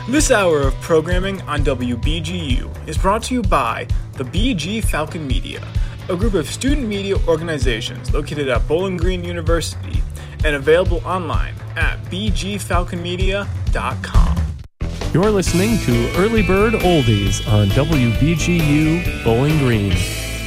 This hour of programming on WBGU is brought to you by the BG Falcon Media, a group of student media organizations located at Bowling Green University and available online at bgfalconmedia.com. You're listening to Early Bird Oldies on WBGU Bowling Green.